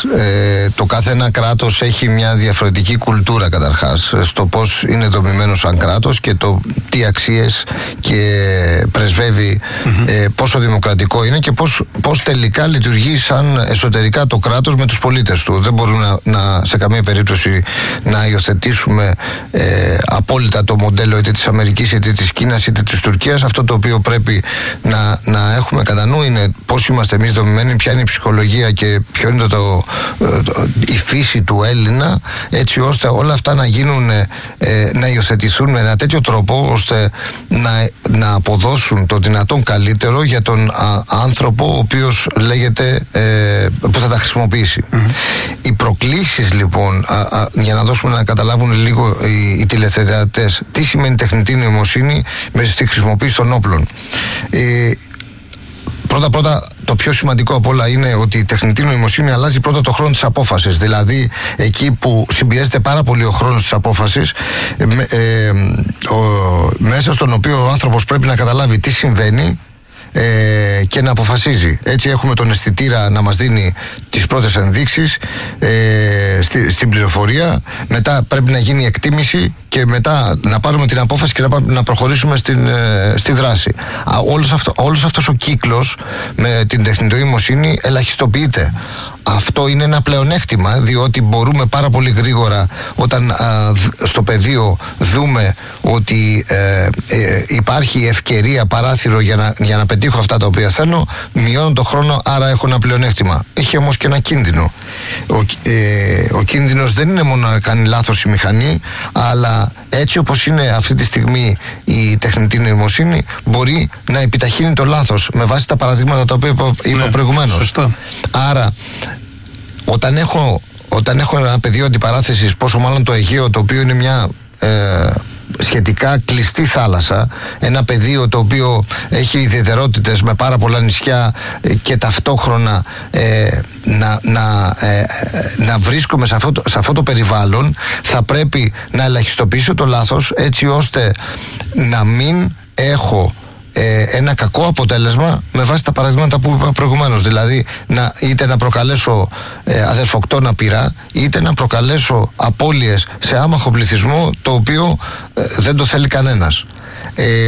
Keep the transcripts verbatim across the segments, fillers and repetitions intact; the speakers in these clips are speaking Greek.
ε, το κάθε ένα κράτος έχει μια διαφορετική κουλτούρα καταρχάς στο πώς είναι δομημένο σαν κράτος και το τι αξίες και πρεσβεύει, mm-hmm. ε, πόσο δημοκρατικό είναι και πώς, πώς τελικά λειτουργεί σαν εσωτερικά το κράτος με τους πολίτες του. Δεν μπορούμε να, να σε καμία περίπτωση να υιοθετήσουμε ε, απόλυτα το μοντέλο είτε της Αμερικής είτε της Κίνας είτε της Τουρκίας. Αυτό το οποίο πρέπει να, να έχουμε κατά νου είναι πώς είμαστε εμείς δομημένοι, ποια είναι η ψυχολογία και ποιο είναι το, το, το, η φύση του Έλληνα, έτσι ώστε όλα αυτά να γίνουν, ε, να υιοθετηθούν με ένα τέτοιο τρόπο ώστε να, να αποδώσουν το δυνατόν καλύτερο για τον α, άνθρωπο ο οποίος λέγεται ε, που θα τα χρησιμοποιήσει. Mm-hmm. Οι προκλήσεις λοιπόν α, α, για να δώσουμε να καταλάβουν λίγο οι, οι τηλεθεατές τι σημαίνει τεχνητή νοημοσύνη μέσα στη χρησιμοποίηση των όπλων. Ε, Πρώτα πρώτα το πιο σημαντικό από όλα είναι ότι η τεχνητή νοημοσύνη αλλάζει πρώτα το χρόνο της απόφασης. Δηλαδή εκεί που συμπιέζεται πάρα πολύ ο χρόνος της απόφασης, ε, ε, ο, μέσα στον οποίο ο άνθρωπος πρέπει να καταλάβει τι συμβαίνει ε, και να αποφασίζει. Έτσι έχουμε τον αισθητήρα να μας δίνει τις πρώτες ενδείξεις ε, στη, στην πληροφορία. Μετά πρέπει να γίνει εκτίμηση και μετά να πάρουμε την απόφαση και να, να προχωρήσουμε στην, ε, στη δράση. Α, όλος, αυτό, όλος αυτός ο κύκλος με την τεχνητή νοημοσύνη ελαχιστοποιείται. Αυτό είναι ένα πλεονέκτημα, διότι μπορούμε πάρα πολύ γρήγορα όταν α, στο πεδίο δούμε ότι ε, ε, υπάρχει ευκαιρία, παράθυρο για να, για να πετύχω αυτά τα οποία θέλω, μειώνω το χρόνο, άρα έχω ένα πλεονέκτημα. Έχει όμως και ένα κίνδυνο. Ο, ε, ο κίνδυνος δεν είναι μόνο να κάνει λάθος η μηχανή, αλλά έτσι όπως είναι αυτή τη στιγμή η τεχνητή νοημοσύνη μπορεί να επιταχύνει το λάθος με βάση τα παραδείγματα τα οποία είπα, είπα ναι, προηγουμένως. Σωστό. Άρα όταν έχω, όταν έχω ένα πεδίο αντιπαράθεσης, πόσο μάλλον το Αιγαίο, το οποίο είναι μια ε, σχετικά κλειστή θάλασσα, ένα πεδίο το οποίο έχει ιδιαιτερότητες με πάρα πολλά νησιά και ταυτόχρονα ε, να, να, ε, να βρίσκομαι σε αυτό, σε αυτό το περιβάλλον, θα πρέπει να ελαχιστοποιήσω το λάθος έτσι ώστε να μην έχω Ε, ένα κακό αποτέλεσμα με βάση τα παραδείγματα που είπα προηγουμένως. Δηλαδή να, είτε να προκαλέσω ε, αδερφοκτόνα πυρά, είτε να προκαλέσω απώλειες σε άμαχο πληθυσμό, το οποίο ε, δεν το θέλει κανένας. Ε,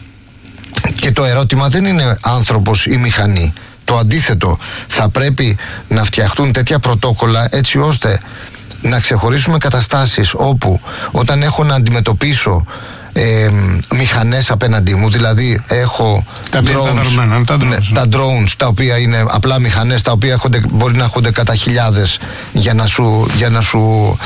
και το ερώτημα δεν είναι άνθρωπος ή μηχανή. Το αντίθετο, θα πρέπει να φτιαχτούν τέτοια πρωτόκολλα έτσι ώστε να ξεχωρίσουμε καταστάσεις όπου όταν έχω να αντιμετωπίσω Ε, μηχανές απέναντί μου, δηλαδή έχω τα drones, τα, drones, ναι, τα drones τα οποία είναι απλά μηχανές τα οποία έχονται, μπορεί να έχονται κατά χιλιάδες για να σου, για να σου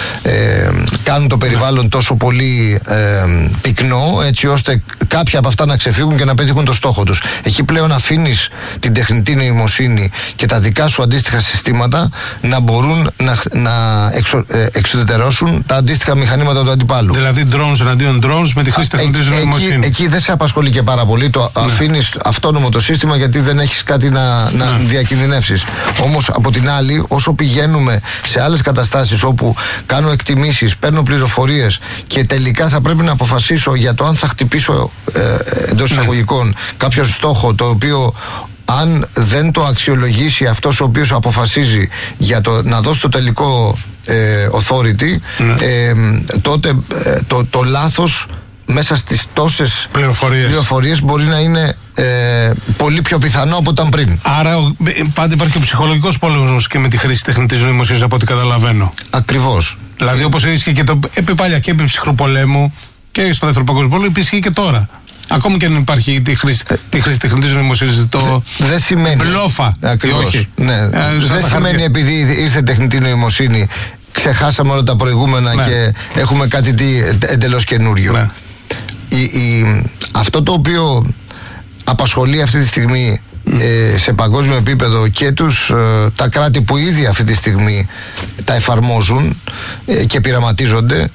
ε, κάνουν το περιβάλλον ναι. τόσο πολύ ε, πυκνό έτσι ώστε κάποια από αυτά να ξεφύγουν και να πετύχουν το στόχο τους. Εκεί πλέον αφήνεις την τεχνητή νοημοσύνη και τα δικά σου αντίστοιχα συστήματα να μπορούν να, να εξο, ε, εξουδετερώσουν τα αντίστοιχα μηχανήματα του αντιπάλου. Δηλαδή drones εναντίον drones με τη χρήση τεχνητής νοημοσύνης. Εκεί, εκεί δεν σε απασχολεί και πάρα πολύ. Το ναι. αφήνεις αυτόνομο το σύστημα γιατί δεν έχεις κάτι να, να ναι. διακινδυνεύσεις. Όμως από την άλλη, όσο πηγαίνουμε σε άλλες καταστάσεις όπου κάνω εκτιμήσεις, παίρνω πληροφορίες και τελικά θα πρέπει να αποφασίσω για το αν θα χτυπήσω ε, εντός εισαγωγικών ναι. κάποιο στόχο το οποίο αν δεν το αξιολογήσει αυτός ο οποίος αποφασίζει για το να δώσει το τελικό ε, authority ναι. ε, τότε ε, το, το λάθος μέσα στις τόσες πληροφορίες, πληροφορίες μπορεί να είναι ε, πολύ πιο πιθανό από όταν πριν. Άρα ο, πάντα υπάρχει ο ψυχολογικός πόλεμος και με τη χρήση τεχνητής νοημοσύνης από ό,τι καταλαβαίνω. Ακριβώς. Δηλαδή ε, όπως ίσχυε και το επί παλιά και επί ψυχροπολέμου και στο δεύτερο παγκόσμιο πόλεμο, ισχύει και τώρα. Ακόμη και αν υπάρχει τη χρήση, τη χρήση τεχνητής νοημοσύνης, το δεν σημαίνει. Μπλόφα. Ακριβώς. Ναι. Ε, δεν σημαίνει επειδή ήρθε τεχνητή νοημοσύνη ξεχάσαμε όλα τα προηγούμενα ναι. και έχουμε κάτι τι, εντελώς καινούριο. Ναι. Η, η, αυτό το οποίο απασχολεί αυτή τη στιγμή mm. ε, σε παγκόσμιο επίπεδο και τους, ε, τα κράτη που ήδη αυτή τη στιγμή τα εφαρμόζουν ε, και πειραματίζονται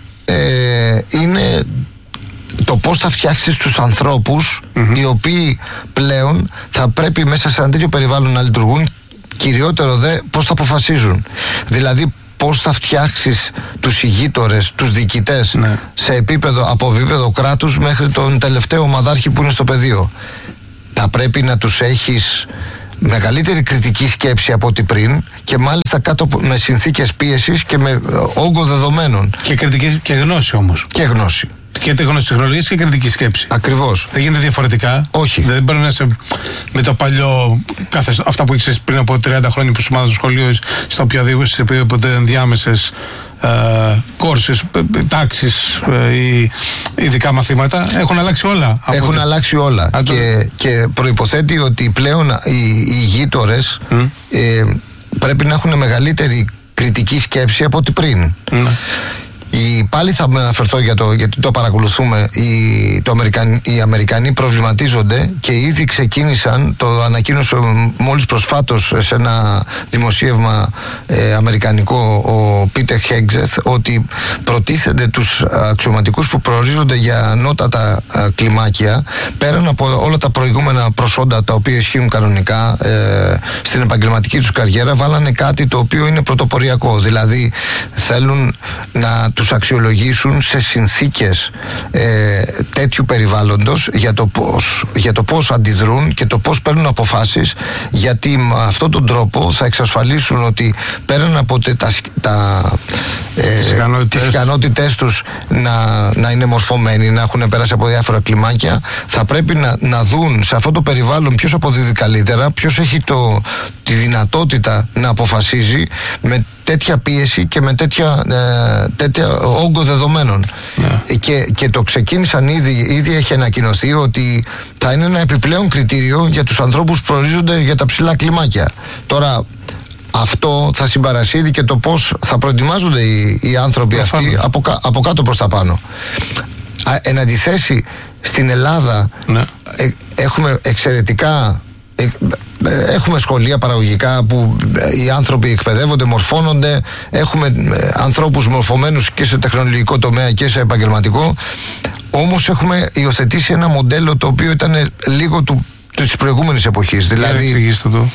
ε, είναι το πώς θα φτιάξεις τους ανθρώπους mm-hmm. οι οποίοι πλέον θα πρέπει μέσα σε ένα τέτοιο περιβάλλον να λειτουργούν, κυριότερο δε πώς θα αποφασίζουν. Δηλαδή πώς θα φτιάξεις τους ηγείτορες, τους διοικητές ναι. σε επίπεδο, από επίπεδο κράτους μέχρι τον τελευταίο ομαδάρχη που είναι στο πεδίο. Θα πρέπει να τους έχεις μεγαλύτερη κριτική σκέψη από ό,τι πριν και μάλιστα κάτω με συνθήκες πίεσης και με όγκο δεδομένων. Και κριτική και γνώση όμως. Και γνώση. Και τη γνώση τεχνολογίας και κριτική σκέψη. Ακριβώς. Δεν γίνεται διαφορετικά. Όχι. Δεν μπορεί να είσαι με το παλιό, κάθε, αυτά που ήξερες πριν από τριάντα χρόνια που σου μάθανε στο σχολείο, στα οποιαδήποτε ενδιάμεσες κόρσεις, τάξεις ή ειδικά μαθήματα. Έχουν αλλάξει όλα. Έχουν το... αλλάξει όλα. Και, το... και προϋποθέτει ότι πλέον οι, οι γείτορες mm. ε, πρέπει να έχουν μεγαλύτερη κριτική σκέψη από ό,τι πριν. Mm. Οι, πάλι θα με αναφερθώ για το, γιατί το παρακολουθούμε. Οι, το Αμερικαν, οι Αμερικανοί προβληματίζονται και ήδη ξεκίνησαν, το ανακοίνωσε μόλις προσφάτως σε ένα δημοσίευμα ε, αμερικανικό ο Πίτερ Χέγγζεθ, ότι προτίθενται τους αξιωματικούς που προορίζονται για ανώτατα α, κλιμάκια, πέραν από όλα τα προηγούμενα προσόντα τα οποία ισχύουν κανονικά ε, στην επαγγελματική τους καριέρα, βάλανε κάτι το οποίο είναι πρωτοποριακό. Δηλαδή θέλουν να τους αξιολογήσουν σε συνθήκες ε, τέτοιου περιβάλλοντος για το, πώς, για το πώς αντιδρούν και το πώς παίρνουν αποφάσεις, γιατί με αυτόν τον τρόπο θα εξασφαλίσουν ότι πέραν από τα, τα, ε, τις ικανότητές τους να, να είναι μορφωμένοι, να έχουν περάσει από διάφορα κλιμάκια, θα πρέπει να, να δουν σε αυτό το περιβάλλον ποιος αποδίδει καλύτερα, ποιος έχει το, τη δυνατότητα να αποφασίζει με τέτοια πίεση και με τέτοια, ε, τέτοια όγκο δεδομένων. Yeah. Και, και το ξεκίνησαν ήδη, ήδη έχει ανακοινωθεί ότι θα είναι ένα επιπλέον κριτήριο για τους ανθρώπους που προορίζονται για τα ψηλά κλιμάκια. Τώρα, αυτό θα συμπαρασύρει και το πώς θα προετοιμάζονται οι, οι άνθρωποι yeah, αυτοί από, από κάτω προς τα πάνω. Α, εν αντιθέσει, στην Ελλάδα yeah. ε, έχουμε εξαιρετικά έχουμε σχολεία παραγωγικά που οι άνθρωποι εκπαιδεύονται, μορφώνονται, έχουμε ανθρώπους μορφωμένους και σε τεχνολογικό τομέα και σε επαγγελματικό, όμως έχουμε υιοθετήσει ένα μοντέλο το οποίο ήταν λίγο του, της προηγούμενης εποχής. Δηλαδή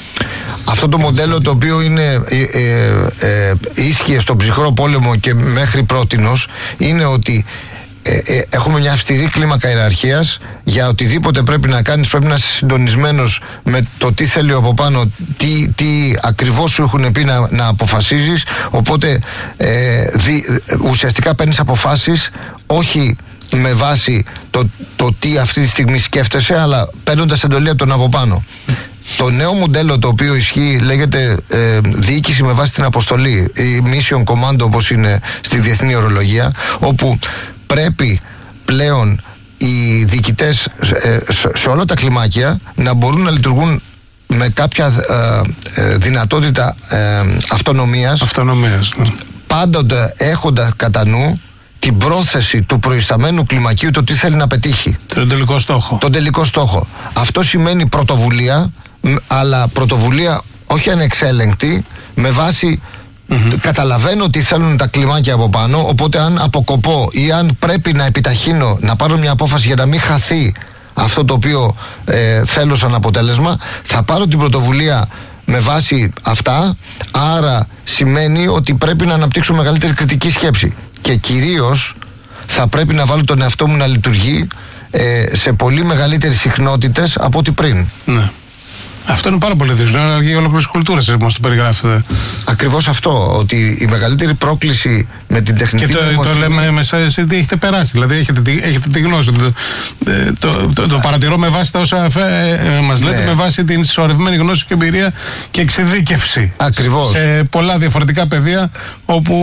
αυτό το μοντέλο το οποίο είναι ε, ε, ε, ίσχυε στον ψυχρό πόλεμο και μέχρι πρότινος, είναι ότι Ε, ε, έχουμε μια αυστηρή κλίμακα ιεραρχίας. Για οτιδήποτε πρέπει να κάνεις πρέπει να είσαι συντονισμένος με το τι θέλει από πάνω, τι, τι ακριβώς σου έχουν πει να, να αποφασίζεις. Οπότε ε, δι, ουσιαστικά παίρνεις αποφάσεις όχι με βάση το, το τι αυτή τη στιγμή σκέφτεσαι, αλλά παίρνοντας εντολή από τον από πάνω. Το νέο μοντέλο το οποίο ισχύει λέγεται ε, διοίκηση με βάση την αποστολή, η mission command όπως είναι στη διεθνή ορολογία, όπου πρέπει πλέον οι διοικητές ε, σε όλα τα κλιμάκια να μπορούν να λειτουργούν με κάποια ε, ε, δυνατότητα ε, αυτονομίας, αυτονομίας ναι. πάντοτε έχοντας κατά νου την πρόθεση του προϊσταμένου κλιμακίου, το τι θέλει να πετύχει. Τον τελικό στόχο. Τον τελικό στόχο. Αυτό σημαίνει πρωτοβουλία, αλλά πρωτοβουλία όχι ανεξέλεγκτη, με βάση Mm-hmm. καταλαβαίνω τι θέλουν τα κλιμάκια από πάνω, οπότε αν αποκοπώ ή αν πρέπει να επιταχύνω να πάρω μια απόφαση για να μην χαθεί αυτό το οποίο ε, θέλω σαν αποτέλεσμα, θα πάρω την πρωτοβουλία με βάση αυτά. Άρα σημαίνει ότι πρέπει να αναπτύξω μεγαλύτερη κριτική σκέψη και κυρίως θα πρέπει να βάλω τον εαυτό μου να λειτουργεί ε, σε πολύ μεγαλύτερες συχνότητες από ό,τι πριν. Ναι. Αυτό είναι πάρα πολύ δύσκολο. Είναι αλλαγή ολόκληρης κουλτούρας, όπως το περιγράφετε. Ακριβώς αυτό. Ότι η μεγαλύτερη πρόκληση με την τεχνητή νοημοσύνη. Και το, το λέμε μέσα, εσείς τι έχετε περάσει. Δηλαδή έχετε, έχετε τη γνώση. Το, το, το, το παρατηρώ με βάση τα όσα ε, μας λέτε, ναι. με βάση την συσσωρευμένη γνώση και εμπειρία και εξειδίκευση. Ακριβώς. Σε πολλά διαφορετικά πεδία όπου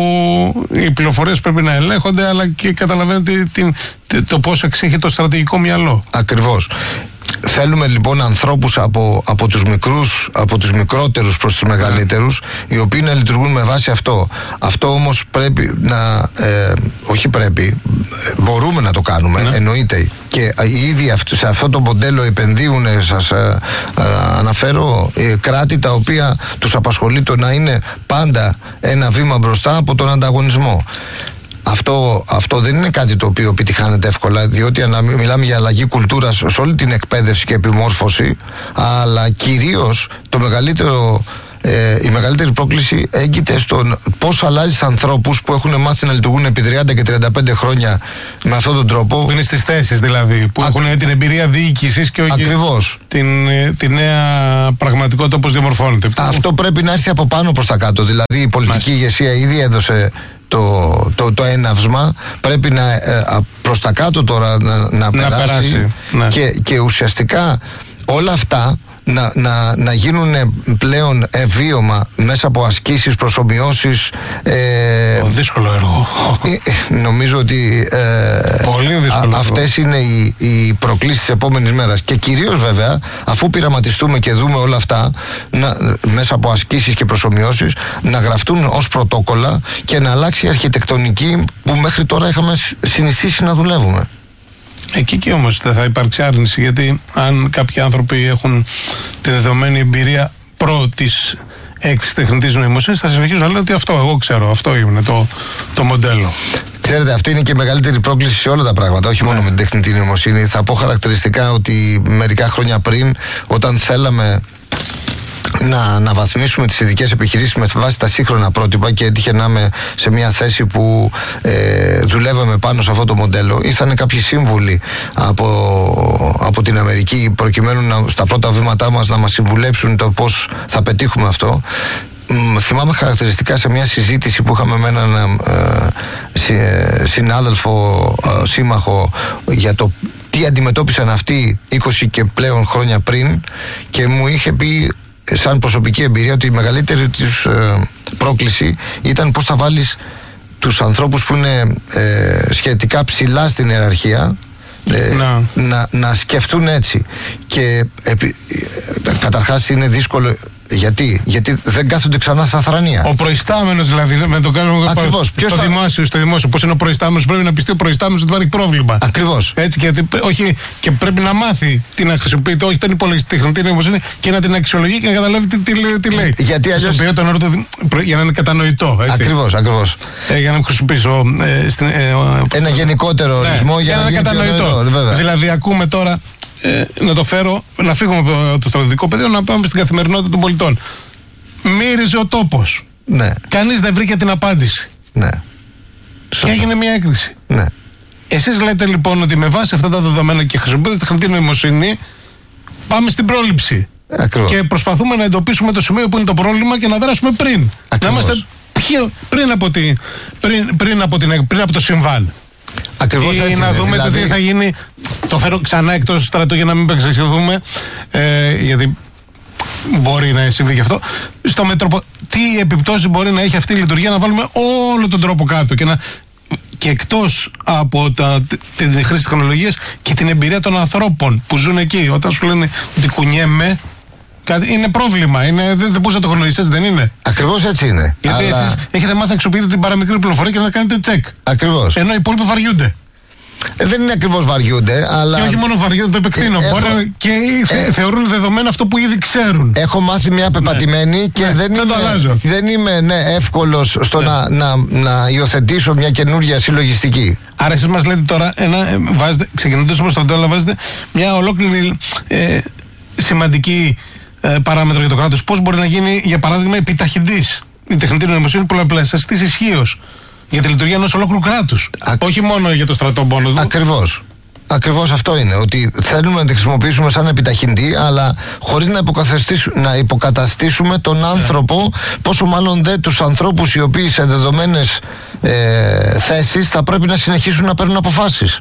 οι πληροφορίες πρέπει να ελέγχονται, αλλά και καταλαβαίνετε την, το πώς εξέχει το στρατηγικό μυαλό. Ακριβώς. Θέλουμε λοιπόν ανθρώπους από, από τους μικρούς, από τους μικρότερους προς τους μεγαλύτερους, οι οποίοι να λειτουργούν με βάση αυτό. Αυτό όμως πρέπει να, ε, όχι πρέπει, μπορούμε να το κάνουμε, ναι. εννοείται. Και ήδη σε αυτό το μοντέλο επενδύουν, σας ε, ε, αναφέρω ε, κράτη τα οποία τους απασχολεί το να είναι πάντα ένα βήμα μπροστά από τον ανταγωνισμό. Αυτό, αυτό δεν είναι κάτι το οποίο επιτυχάνεται εύκολα, διότι αν μιλάμε για αλλαγή κουλτούρας σε όλη την εκπαίδευση και επιμόρφωση, αλλά κυρίως το μεγαλύτερο ε, η μεγαλύτερη πρόκληση έγκυται στον πώς αλλάζεις ανθρώπους που έχουν μάθει να λειτουργούν επί τριάντα και τριάντα πέντε χρόνια με αυτόν τον τρόπο. Που είναι στις θέσεις δηλαδή, που Α, έχουν την εμπειρία διοίκησης και όχι ακριβώς. Την, τη νέα πραγματικότητα όπως διαμορφώνεται. Αυτό πρέπει να έρθει από πάνω προς τα κάτω. Δηλαδή η πολιτική Μάλιστα. ηγεσία ήδη έδωσε το, το, το έναυσμα, πρέπει να ε, προς τα κάτω τώρα να, να, να περάσει, περάσει. Ναι. Και, και ουσιαστικά όλα αυτά να, να, να γίνουν πλέον ευβίωμα μέσα από ασκήσεις, προσομοιώσεις. Ε, δύσκολο έργο. Ε, νομίζω ότι ε, Πολύ δύσκολο α, αυτές είναι οι, οι προκλήσεις της επόμενης μέρας. Και κυρίως βέβαια, αφού πειραματιστούμε και δούμε όλα αυτά να, μέσα από ασκήσεις και προσομοιώσεις, να γραφτούν ως πρωτόκολλα και να αλλάξει η αρχιτεκτονική που μέχρι τώρα είχαμε συνηθίσει να δουλεύουμε. Εκεί και όμως δεν θα υπάρξει άρνηση, γιατί αν κάποιοι άνθρωποι έχουν τη δεδομένη εμπειρία προ της έξι τεχνητής νοημοσύνης, θα συνεχίσουν να λένε ότι αυτό εγώ ξέρω, αυτό είναι το, το μοντέλο. Ξέρετε, αυτή είναι και η μεγαλύτερη πρόκληση σε όλα τα πράγματα, όχι μόνο ναι. με την τεχνητή νοημοσύνη. Θα πω χαρακτηριστικά ότι μερικά χρόνια πριν, όταν θέλαμε να αναβαθμίσουμε τις ειδικές επιχειρήσεις με βάση τα σύγχρονα πρότυπα, και έτυχε να είμαι σε μια θέση που ε, δουλεύαμε πάνω σε αυτό το μοντέλο, ήρθαν κάποιοι σύμβουλοι από, από την Αμερική προκειμένου να, στα πρώτα βήματά μας να μας συμβουλέψουν το πώς θα πετύχουμε αυτό. Μ, θυμάμαι χαρακτηριστικά σε μια συζήτηση που είχαμε με έναν ε, συ, ε, συνάδελφο ε, σύμμαχο για το τι αντιμετώπισαν αυτοί είκοσι και πλέον χρόνια πριν, και μου είχε πει σαν προσωπική εμπειρία ότι η μεγαλύτερη της ε, πρόκληση ήταν πώς θα βάλεις τους ανθρώπους που είναι ε, σχετικά ψηλά στην ιεραρχία ε, να. Να, να σκεφτούν έτσι. Και επί, ε, καταρχάς είναι δύσκολο. Γιατί, γιατί δεν κάθονται ξανά στα θρανία. Ο προϊστάμενος δηλαδή, με το κάνουμε Ακριβώς. στο θα... δημόσιο, στο δημόσιο. Πώς είναι ο προϊστάμενος, πρέπει να πιστεί ο προϊστάμενος ότι υπάρχει πρόβλημα. Ακριβώς. Έτσι, και, όχι, και πρέπει να μάθει τι να χρησιμοποιείται, όχι τον υπολογιστή, τεχνητή νοημοσύνη, και να την αξιολογεί και να καταλάβει τι, τι, τι λέει. Γιατί αλλιώς... τον όρο του, για να είναι κατανοητό. Ακριβώς, ακριβώς. Ε, για να μην χρησιμοποιήσω. Ε, στην, ε, Ένα γενικότερο ορισμό ναι, για, για να είναι κατανοητό. Δηλαδή, ακούμε τώρα. Ε, να το φέρω, να φύγουμε από το στρατιωτικό πεδίο, να πάμε στην καθημερινότητα των πολιτών. Μύριζε ο τόπος. Ναι. Κανείς δεν βρήκε την απάντηση. Ναι. Και έγινε μια έκρηξη. Ναι. Εσείς λέτε λοιπόν ότι με βάση αυτά τα δεδομένα και χρησιμοποιείτε τεχνητή νοημοσύνη, πάμε στην πρόληψη. Ακριβώς. Και προσπαθούμε να εντοπίσουμε το σημείο που είναι το πρόβλημα και να δράσουμε πριν. Ακριβώς. Να είμαστε πιο, πριν, από τη, πριν, πριν, από την, πριν από το συμβάν. Ακριβώς ή έτσι να είναι, δούμε δηλαδή... το τι θα γίνει. Το φέρω ξανά εκτός στρατού για να μην επεξεργαστούμε, ε, γιατί μπορεί να συμβεί και αυτό. Στο μετροπο... Τι επιπτώσεις μπορεί να έχει αυτή η λειτουργία, να βάλουμε όλο τον τρόπο κάτω και, να... και εκτός από τα... την χρήση τεχνολογίας και την εμπειρία των ανθρώπων που ζουν εκεί. Όταν σου λένε ότι κουνιέμαι, είναι πρόβλημα. Είναι... Δεν, δεν μπορείς να το γνωρίσεις, δεν είναι. Ακριβώς έτσι είναι. Γιατί αλλά... εσείς έχετε μάθει να αξιοποιείτε την παραμικρή πληροφορία και να κάνετε τσεκ. Ακριβώς. Ενώ οι υπόλοιποι βαριούνται. Ε, δεν είναι ακριβώς βαριούνται, αλλά. Και όχι μόνο βαριούνται, το επεκτείνω. Ε, έχω... Και ε... θεωρούν δεδομένα αυτό που ήδη ξέρουν. Έχω μάθει μια πεπατημένη ναι. και ναι, δεν, δεν, είμαι, δεν είμαι ναι, εύκολος στο ναι. να, να, να υιοθετήσω μια καινούργια συλλογιστική. Άρα, εσείς μας λέτε τώρα, ξεκινώντας όπως το τέλο, βάζετε μια ολόκληρη ε, σημαντική ε, παράμετρο για το κράτος. Πώς μπορεί να γίνει, για παράδειγμα, επιταχυντής η τεχνητή νοημοσύνη πολλαπλασιαστής ισχύως για τη λειτουργία ενός ολόκληρου κράτους. Α... Όχι μόνο για το στρατό μόνο του. Ακριβώς. Ακριβώς αυτό είναι. Ότι θέλουμε να τη χρησιμοποιήσουμε σαν επιταχυντή, αλλά χωρίς να, να υποκαταστήσουμε τον άνθρωπο, πόσο μάλλον δεν τους ανθρώπους οι οποίοι σε δεδομένες ε, θέσεις θα πρέπει να συνεχίσουν να παίρνουν αποφάσεις.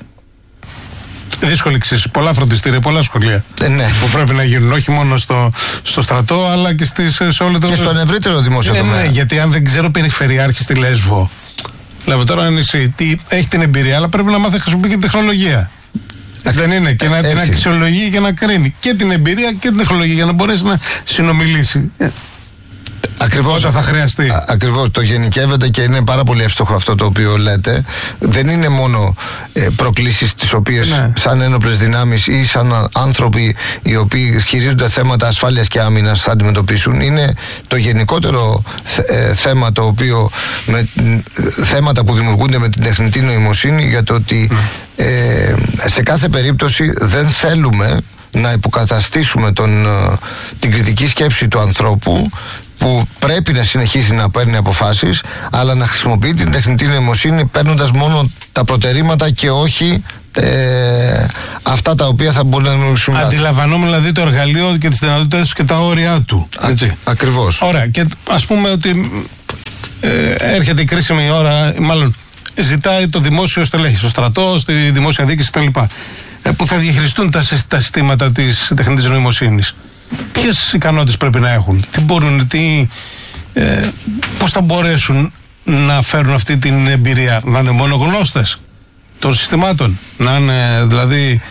Δύσκολη εξής. Πολλά φροντιστήρια, πολλά σχολεία ε, ναι. που πρέπει να γίνουν, όχι μόνο στο, στο στρατό, αλλά και, στις, σε όλο το... και στον ευρύτερο δημόσιο τομέα. Ναι, ναι, γιατί αν δεν ξέρω περιφερειάρχη στη Λέσβο, λέμε τώρα αν εσύ τι, έχει την εμπειρία, αλλά πρέπει να μάθει να χρησιμοποιεί και την τεχνολογία. Α, δεν είναι. Και να την αξιολογεί και να κρίνει και την εμπειρία και την τεχνολογία για να μπορέσει να συνομιλήσει. Ακριβώς, όσα θα χρειαστεί. Α, ακριβώς, το γενικεύεται και είναι πάρα πολύ εύστοχο αυτό το οποίο λέτε. Δεν είναι μόνο ε, προκλήσεις τις οποίες ναι. σαν ένοπλες δυνάμεις ή σαν άνθρωποι οι οποίοι χειρίζονται θέματα ασφάλειας και άμυνας θα αντιμετωπίσουν. Είναι το γενικότερο ε, θέμα το οποίο με, θέματα που δημιουργούνται με την τεχνητή νοημοσύνη, για το ότι ναι. ε, σε κάθε περίπτωση δεν θέλουμε να υποκαταστήσουμε τον, την κριτική σκέψη του ανθρώπου, που πρέπει να συνεχίσει να παίρνει αποφάσεις, αλλά να χρησιμοποιεί την τεχνητή νοημοσύνη παίρνοντας μόνο τα προτερήματα και όχι ε, αυτά τα οποία θα μπορούν να δημιουργήσουν. Αντιλαμβανόμαι δηλαδή το εργαλείο και τις δυνατότητες και τα όρια του. Έτσι. Α, ακριβώς. Ωραία, και ας πούμε ότι ε, έρχεται η κρίσιμη ώρα, μάλλον ζητάει το δημόσιο στελέχη, στο στρατό, στη δημόσια διοίκηση κτλ. Ε, που θα διαχειριστούν τα, τα συστήματα της τεχνητής νοημοσύνης. Ποιες ικανότητες πρέπει να έχουν, τι μπορούν, τι, ε, πώς θα μπορέσουν να φέρουν αυτή την εμπειρία, να είναι μόνο γνώστες των συστημάτων, να είναι δηλαδή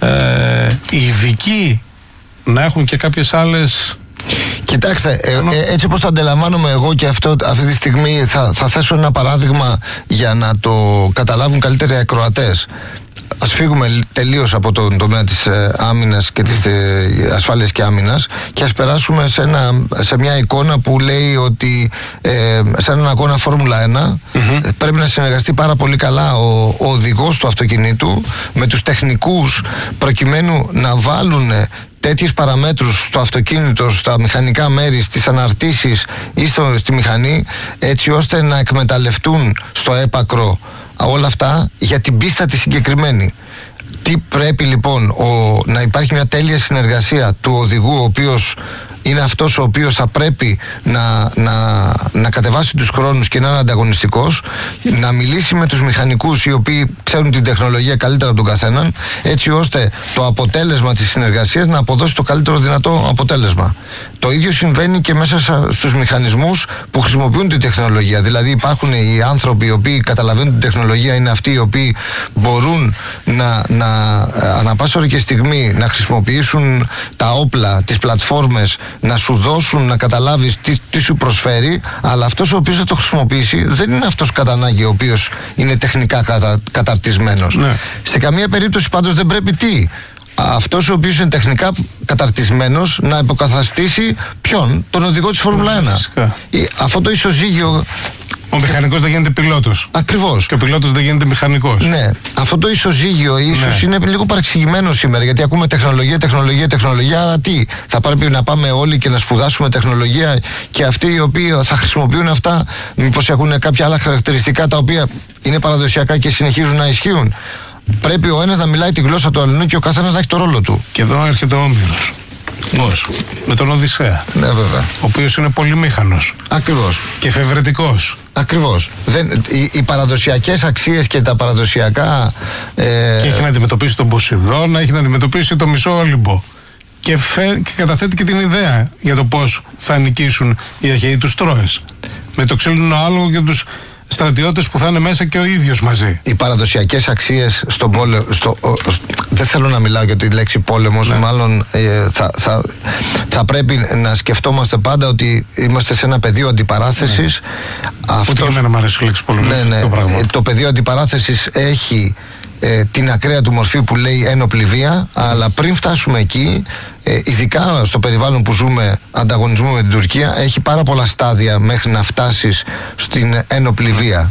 ε, ειδικοί, να έχουν και κάποιες άλλες. Κοιτάξτε, ε, ε, έτσι όπως το αντιλαμβάνομαι εγώ και αυτό, αυτή τη στιγμή θα, θα θέσω ένα παράδειγμα για να το καταλάβουν καλύτερα οι ακροατές. Ας φύγουμε τελείως από τον τομέα της ε, άμυνας και της ε, ασφάλειας και άμυνας και ας περάσουμε σε, ένα, σε μια εικόνα που λέει ότι ε, σε έναν αγώνα Φόρμουλα ένα mm-hmm. πρέπει να συνεργαστεί πάρα πολύ καλά ο, ο οδηγός του αυτοκινήτου με τους τεχνικούς προκειμένου να βάλουν τέτοιες παραμέτρους στο αυτοκίνητο, στα μηχανικά μέρη, στις αναρτήσεις ή στο, στη μηχανή, έτσι ώστε να εκμεταλλευτούν στο έπακρο όλα αυτά για την πίστα τη συγκεκριμένη. Τι πρέπει λοιπόν, ο, να υπάρχει μια τέλεια συνεργασία του οδηγού, ο οποίος είναι αυτός ο οποίος θα πρέπει να, να, να κατεβάσει τους χρόνους και να είναι ανταγωνιστικός, να μιλήσει με τους μηχανικούς οι οποίοι ξέρουν την τεχνολογία καλύτερα από τον καθέναν, έτσι ώστε το αποτέλεσμα της συνεργασίας να αποδώσει το καλύτερο δυνατό αποτέλεσμα. Το ίδιο συμβαίνει και μέσα στους μηχανισμούς που χρησιμοποιούν την τεχνολογία. Δηλαδή υπάρχουν οι άνθρωποι οι οποίοι καταλαβαίνουν την τεχνολογία, είναι αυτοί οι οποίοι μπορούν να, να ανά πάσα ώρα και στιγμή να χρησιμοποιήσουν τα όπλα, τις πλατφόρμες, να σου δώσουν να καταλάβεις τι, τι σου προσφέρει, αλλά αυτός ο οποίος θα το χρησιμοποιήσει δεν είναι αυτός κατά ανάγκη ο οποίος είναι τεχνικά κατα, καταρτισμένος. Ναι. Σε καμία περίπτωση πάντως δεν πρέπει τι αυτός ο οποίος είναι τεχνικά καταρτισμένος να υποκαταστήσει ποιον, τον οδηγό της Φόρμουλα ένα. Φυσικά. Αυτό το ισοζύγιο. Ο μηχανικός δεν γίνεται πιλότος. Ακριβώς. Και ο πιλότος δεν γίνεται μηχανικός. Ναι. Αυτό το ισοζύγιο ίσως ναι. είναι λίγο παρεξηγημένο σήμερα, γιατί ακούμε τεχνολογία, τεχνολογία, τεχνολογία. Αλλά τι, θα πρέπει να πάμε όλοι και να σπουδάσουμε τεχνολογία και αυτοί οι οποίοι θα χρησιμοποιούν αυτά, μήπως έχουν κάποια άλλα χαρακτηριστικά τα οποία είναι παραδοσιακά και συνεχίζουν να ισχύουν. Πρέπει ο ένας να μιλάει τη γλώσσα του αλληνού και ο καθένας να έχει το ρόλο του. Και εδώ έρχεται ο Όμηρος. Πώς, με τον Οδυσσέα. Ναι, βέβαια. Ο οποίος είναι πολυμήχανος. Ακριβώς. Και εφευρετικός. Ακριβώς. Δεν, οι, οι παραδοσιακές αξίες και τα παραδοσιακά. Ε... Και έχει να αντιμετωπίσει τον Ποσειδώνα, έχει να αντιμετωπίσει το μισό Όλυμπο. Και, φε, και καταθέτει και την ιδέα για το πώς θα νικήσουν οι αρχαίοι τους Τρόες. Με το ξύλινο άλογο και τους στρατιώτες που θα είναι μέσα και ο ίδιος μαζί. Οι παραδοσιακές αξίες στον πόλεμο. Στο, δεν θέλω να μιλάω για τη λέξη πόλεμος, ναι. μάλλον ε, θα, θα, θα πρέπει να σκεφτόμαστε πάντα ότι είμαστε σε ένα πεδίο αντιπαράθεσης. Ναι. Αυτός, ούτε και εμένα μου αρέσει η λέξη πόλεμος. Ναι, ναι, το, το πεδίο αντιπαράθεσης έχει ε, την ακραία του μορφή που λέει ένοπλη βία, mm. αλλά πριν φτάσουμε εκεί, ε, ειδικά στο περιβάλλον που ζούμε ανταγωνισμού με την Τουρκία, έχει πάρα πολλά στάδια μέχρι να φτάσεις στην ένοπλη βία.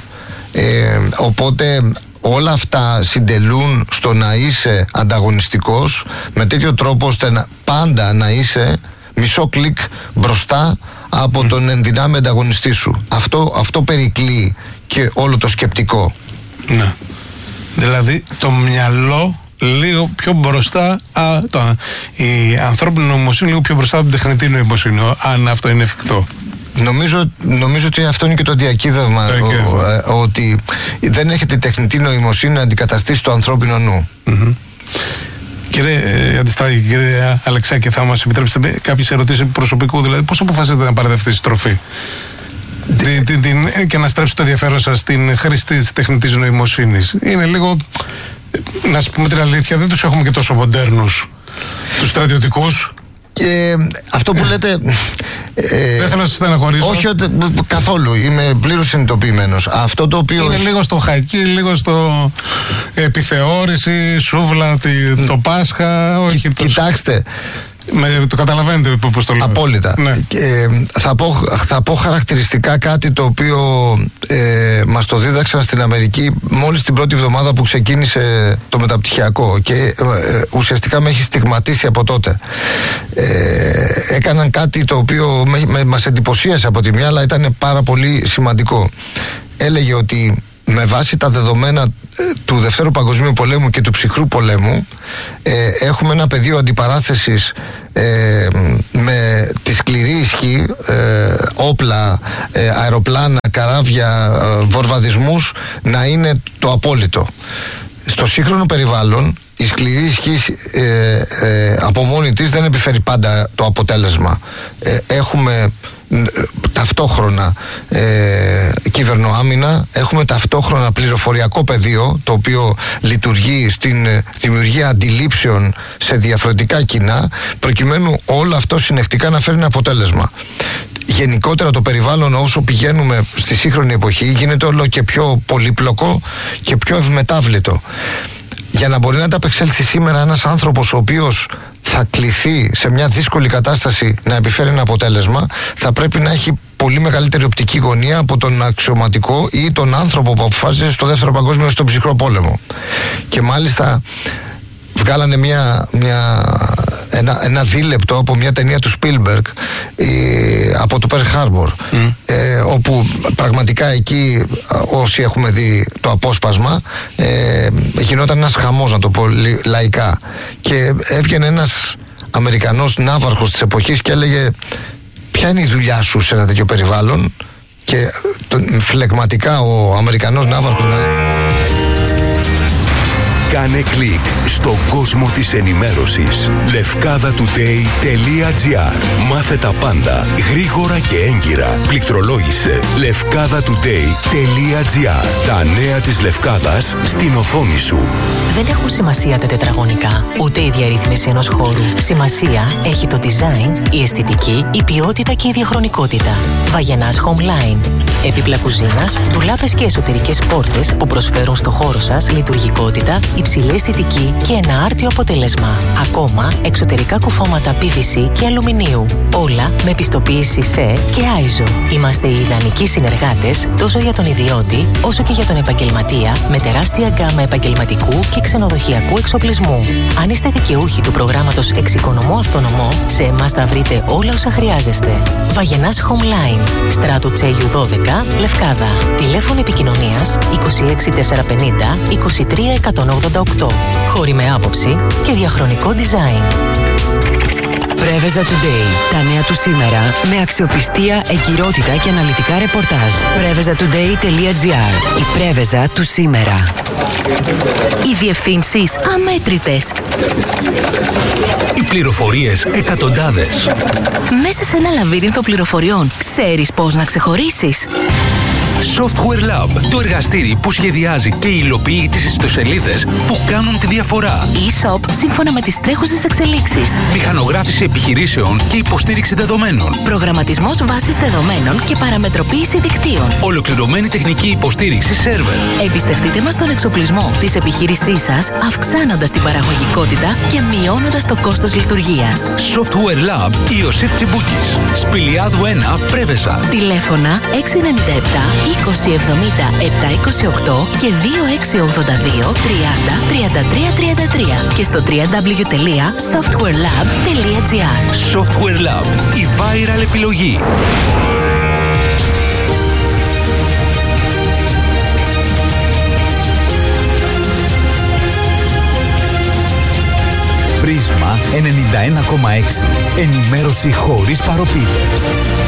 Ε, οπότε όλα αυτά συντελούν στο να είσαι ανταγωνιστικός με τέτοιο τρόπο ώστε να, πάντα να είσαι μισό κλικ μπροστά από mm. τον ενδυνάμει ανταγωνιστή σου. Αυτό, αυτό περικλεί και όλο το σκεπτικό. Ναι. Δηλαδή το μυαλό λίγο πιο μπροστά, α, το, η ανθρώπινη νοημοσύνη λίγο πιο μπροστά από την τεχνητή νοημοσύνη, αν αυτό είναι εφικτό. Νομίζω, νομίζω ότι αυτό είναι και το διακύβευμα, ο, ε, ότι δεν έχετε η τεχνητή νοημοσύνη να αντικαταστήσει το ανθρώπινο νου. Mm-hmm. Κύριε ε, Αντιστράγη, κύριε Αλεξάκη, θα μας επιτρέψετε κάποιες ερωτήσεις προσωπικού, δηλαδή πώς αποφασίσετε να πάρετε αυτή τη στροφή την, την, την, και να στρέψετε το ενδιαφέρον σας στην χρήση της τεχνητής νοημοσύνης? Είναι λίγο, να σας πούμε την αλήθεια, δεν τους έχουμε και τόσο μοντέρνους τους στρατιωτικούς. Και αυτό που λέτε. Ε, δεν θέλω να σας στεναχωρήσω. Όχι, καθόλου. Είμαι πλήρως συνειδητοποιημένος. Αυτό το οποίο. Είναι λίγο στο χακί, λίγο στο επιθεώρηση, σούβλα, το Πάσχα. Όχι, Κοιτάξτε. Με, το καταλαβαίνετε πώς το λέω. Απόλυτα. Ναι. Ε, θα, πω, θα πω χαρακτηριστικά κάτι το οποίο ε, μας το δίδαξαν στην Αμερική μόλις την πρώτη εβδομάδα που ξεκίνησε το μεταπτυχιακό και ε, ε, ουσιαστικά με έχει στιγματίσει από τότε. Ε, έκαναν κάτι το οποίο με, με, μας εντυπωσίασε από τη μια, αλλά ήταν πάρα πολύ σημαντικό. Έλεγε ότι με βάση τα δεδομένα του Δευτέρου Παγκοσμίου Πολέμου και του Ψυχρού Πολέμου ε, έχουμε ένα πεδίο αντιπαράθεσης ε, με τη σκληρή ισχύ, ε, όπλα, ε, αεροπλάνα, καράβια, ε, βορβαδισμούς να είναι το απόλυτο. Στο σύγχρονο περιβάλλον η σκληρή ισχύ ε, ε, από μόνη της δεν επιφέρει πάντα το αποτέλεσμα. Ε, έχουμε ταυτόχρονα ε, κυβερνοάμυνα, έχουμε ταυτόχρονα πληροφοριακό πεδίο το οποίο λειτουργεί στην δημιουργία αντιλήψεων σε διαφορετικά κοινά, προκειμένου όλο αυτό συνεχτικά να φέρει ένα αποτέλεσμα. Γενικότερα το περιβάλλον, όσο πηγαίνουμε στη σύγχρονη εποχή, γίνεται όλο και πιο πολύπλοκο και πιο ευμετάβλητο. Για να μπορεί να ανταπεξέλθει σήμερα ένας άνθρωπος ο οποίος θα κληθεί σε μια δύσκολη κατάσταση να επιφέρει ένα αποτέλεσμα, θα πρέπει να έχει πολύ μεγαλύτερη οπτική γωνία από τον αξιωματικό ή τον άνθρωπο που αποφάσισε στο Δεύτερο Παγκόσμιο ή στον Ψυχρό Πόλεμο. Και μάλιστα βγάλανε μια, μια, ένα, ένα δίλεπτο από μια ταινία του Spielberg ε, από το Pearl Harbor mm. ε, όπου πραγματικά εκεί όσοι έχουμε δει το απόσπασμα ε, γινόταν ένας χαμός, να το πω λαϊκά, και έβγαινε ένας Αμερικανός ναύαρχος της εποχής και έλεγε ποια είναι η δουλειά σου σε ένα τέτοιο περιβάλλον, και το, φλεγματικά ο Αμερικανός ναύαρχος Κάνε κλικ στον κόσμο της ενημέρωσης. λευκάδα τουντέι τελεία τζι άρ. Μάθε τα πάντα γρήγορα και έγκυρα. Πληκτρολόγησε λευκάδα τουντέι τελεία τζι άρ. Τα νέα της Λευκάδας στην οθόνη σου. Δεν έχουν σημασία τα τετραγωνικά, ούτε η διαρρύθμιση ενός χώρου. Σημασία έχει το design, η αισθητική, η ποιότητα και η διαχρονικότητα. Βαγενάς Homeline. Έπιπλα κουζίνας, ντουλάπες και εσωτερικές πόρτες που προσφέρουν στο χώρο σας λειτουργικότητα, υψηλή αισθητική και ένα άρτιο αποτέλεσμα. Ακόμα, εξωτερικά κουφώματα πι βι σι και αλουμινίου. Όλα με πιστοποίηση ΣΕ και άιζο. Είμαστε οι ιδανικοί συνεργάτες τόσο για τον ιδιώτη όσο και για τον επαγγελματία, με τεράστια γκάμα επαγγελματικού και ξενοδοχειακού εξοπλισμού. Αν είστε δικαιούχοι του προγράμματος Εξοικονομώ Αυτονομώ, σε εμάς θα βρείτε όλα όσα χρειάζεστε. Βαγενάς Homeline. Στράτου Τσέγιου δώδεκα, Λευκάδα. Τηλέφωνο επικοινωνίας είκοσι έξι τετρακόσια πενήντα είκοσι τρία εκατόν ογδόντα οκτώ. Χώροι με άποψη και διαχρονικό design. Πρέβεζα Today. Τα νέα του σήμερα με αξιοπιστία, εγκυρότητα και αναλυτικά ρεπορτάζ. πρέβεζα τουντέι τελεία τζι άρ. Η Πρέβεζα του σήμερα. Οι διευθύνσεις αμέτρητες. Οι πληροφορίες εκατοντάδες. Μέσα σε ένα λαβύρινθο πληροφοριών, ξέρεις πώς να ξεχωρίσεις? Software Lab, το εργαστήρι που σχεδιάζει και υλοποιεί τις ιστοσελίδες που κάνουν τη διαφορά. E-shop σύμφωνα με τις τρέχουσες εξελίξεις. Μηχανογράφηση επιχειρήσεων και υποστήριξη δεδομένων. Προγραμματισμός βάσης δεδομένων και παραμετροποίηση δικτύων. Ολοκληρωμένη τεχνική υποστήριξη σερβερ. Εμπιστευτείτε μας τον εξοπλισμό της επιχείρησής σας, αυξάνοντας την παραγωγικότητα και μειώνοντας το κόστος λειτουργίας. Software Lab Ιωσήφ Τσιμπούκης. Σπηλιάδου ένα, Πρέβεζα. Τηλέφωνα έξι εννιά επτά είκοσι εβδομήντα επτακόσια είκοσι οκτώ και δύο έξι ογδόντα δύο τριάντα τριάντα τρία τριάντα τρία και στο double-u double-u double-u τελεία software lab τελεία τζι άρ. Software Lab, η viral επιλογή. Πρίσμα ενενήντα ένα κόμμα έξι. Ενημέρωση χωρίς παροπίδες.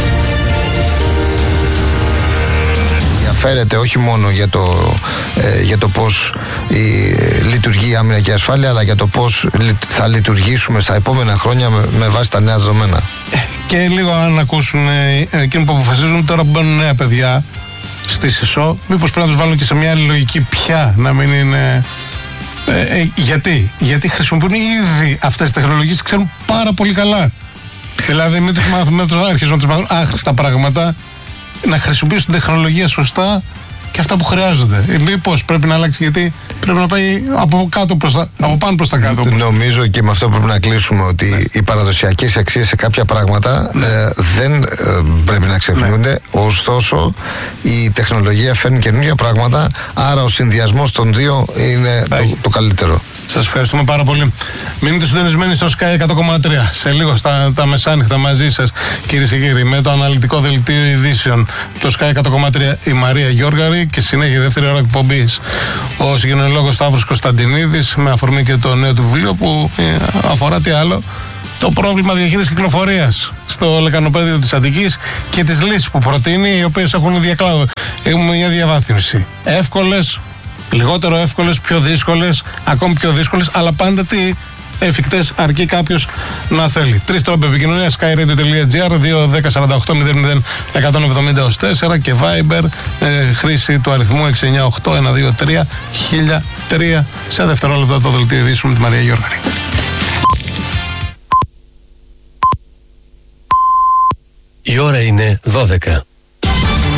Φέρεται όχι μόνο για το, ε, για το πώς η, λειτουργεί η άμυνα και η ασφάλεια, αλλά για το πώς θα λειτουργήσουμε στα επόμενα χρόνια με, με βάση τα νέα δεδομένα. Και λίγο αν ακούσουν ε, εκείνοι που αποφασίζουν τώρα που μπαίνουν νέα παιδιά στη ΣΥΣΟ, μήπως πρέπει να τους βάλουν και σε μια άλλη λογική πια, να μην είναι... Ε, ε, γιατί, γιατί χρησιμοποιούν ήδη αυτές τις τεχνολογίες, ξέρουν πάρα πολύ καλά. Δηλαδή μην τους μάθουμε, αρχίζουν να τους μάθουν άχρηστα πράγματα, να χρησιμοποιήσουν την τεχνολογία σωστά και και αυτά που χρειάζονται. Μήπως πρέπει να αλλάξει, γιατί πρέπει να πάει από, κάτω προς τα, από πάνω προς τα κάτω. Νομίζω και με αυτό πρέπει να κλείσουμε ότι ναι. οι παραδοσιακές αξίες σε κάποια πράγματα ναι. ε, δεν ε, πρέπει να ξεχνιούνται. Ναι. Ωστόσο, η τεχνολογία φέρνει καινούργια πράγματα. Άρα, ο συνδυασμός των δύο είναι το, το καλύτερο. Σας ευχαριστούμε πάρα πολύ. Μείνετε συντονισμένοι στο Sky εκατό κόμμα τρία. Σε λίγο στα τα μεσάνυχτα μαζί σας, κυρίες και κύριοι, με το αναλυτικό δελτίο ειδήσεων. Το Sky εκατό κόμμα τρία η Μαρία Γιώργαρη και συνέχεια δεύτερη ώρα εκπομπής ο συγγενεολόγος Σταύρος Κωνσταντινίδης, με αφορμή και το νέο του βιβλίο που αφορά τι άλλο? Το πρόβλημα διαχείρισης κυκλοφορίας στο λεκανοπέδιο της Αττικής και τις λύσεις που προτείνει, οι οποίες έχουν διακλάδο. Έχουμε μια διαβάθμιση. Εύκολες, λιγότερο εύκολες, πιο δύσκολες, ακόμη πιο δύσκολες, αλλά πάντα τι εφικτές, αρκεί κάποιος να θέλει. Τρεις τρόποι επικοινωνίας: skyradio.gr, δύο δέκα σαράντα οκτώ μηδέν μηδέν εκατόν εβδομήντα τέσσερα και Viber, ε, χρήση του αριθμού έξι εννιά οκτώ ένα δύο τρία χίλια τρία. Σε δευτερόλεπτα το δελτίο ειδήσεων με τη Μαρία Γιώργαρη. Η ώρα είναι δώδεκα.